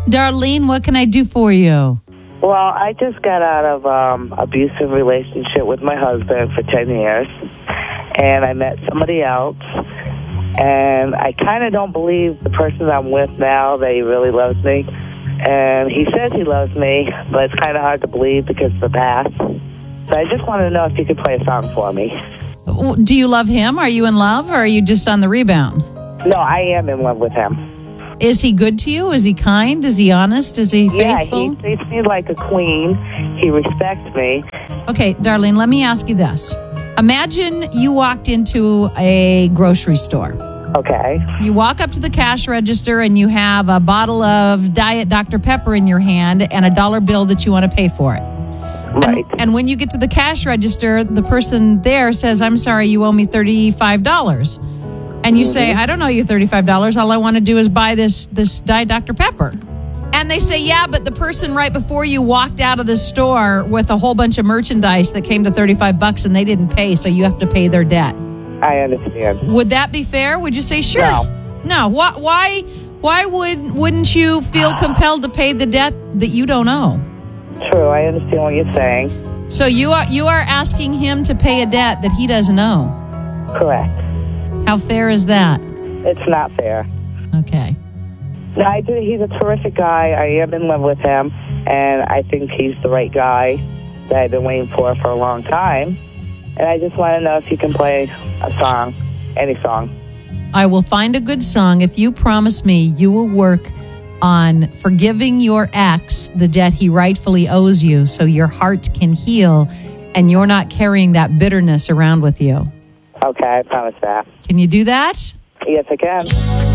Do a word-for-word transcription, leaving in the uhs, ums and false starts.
Darlene, what can I do for you? Well, I just got out of um abusive relationship with my husband for ten years, and I met somebody else, and I kind of don't believe the person I'm with now that he really loves me. And he says he loves me, but it's kind of hard to believe because of the past. So I just wanted to know if you could play a song for me. Do you love him? Are you in love, or are you just on the rebound? No, I am in love with him. Is he good to you? Is he kind? Is he honest? Is he faithful? Yeah, he treats me like a queen. He respects me. Okay, Darlene, let me ask you this. Imagine you walked into a grocery store. Okay. You walk up to the cash register and you have a bottle of Diet Doctor Pepper in your hand and a dollar bill that you want to pay for it. Right. And, and when you get to the cash register, the person there says, I'm sorry, you owe me thirty-five dollars. And you mm-hmm. say, I don't owe you thirty-five dollars. All I want to do is buy this, this Diet Doctor Pepper. And they say, yeah, but the person right before you walked out of the store with a whole bunch of merchandise that came to thirty-five bucks and they didn't pay, so you have to pay their debt. I understand. Would that be fair? Would you say, sure? No. No. Why, why, why would, wouldn't you feel compelled to pay the debt that you don't owe? True, I understand what you're saying. So you are you are asking him to pay a debt that he doesn't owe? Correct. How fair is that? It's not fair. Okay. No, I do. He's a terrific guy. I am in love with him, and I think he's the right guy that I've been waiting for for a long time. And I just want to know if you can play a song, any song. I will find a good song if you promise me you will work on forgiving your ex the debt he rightfully owes you so your heart can heal and you're not carrying that bitterness around with you. Okay, I promise that. Can you do that? Yes, I can.